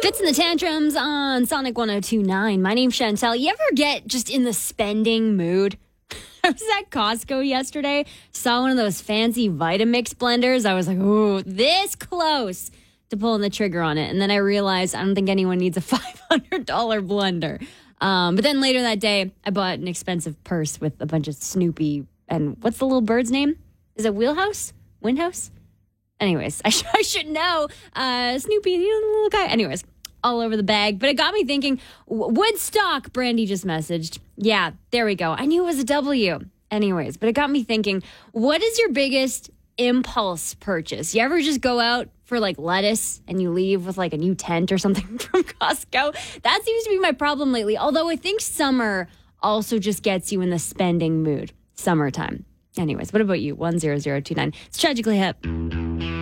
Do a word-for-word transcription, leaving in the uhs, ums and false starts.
Fits in the Tantrums on Sonic one oh two point nine. My name's Chantel. You ever get just in the spending mood? I was at Costco yesterday, saw one of those fancy Vitamix blenders. I was like, ooh, this close to pulling the trigger on it. And then I realized I don't think anyone needs a five hundred dollars blender. Um, but then later that day, I bought an expensive purse with a bunch of Snoopy. And what's the little bird's name? Is it Wheelhouse? Windhouse? Anyways, I, sh- I should know. Uh, Snoopy, the little guy. Anyways, all over the bag. But it got me thinking, Woodstock, Brandy just messaged. Yeah, there we go. I knew it was a W. Anyways, but it got me thinking, what is your biggest impulse purchase? You ever just go out for like lettuce and you leave with like a new tent or something from Costco? That seems to be my problem lately. Although I think summer also just gets you in the spending mood. Summertime. Anyways, what about you? one zero zero two nine. It's Tragically Hip.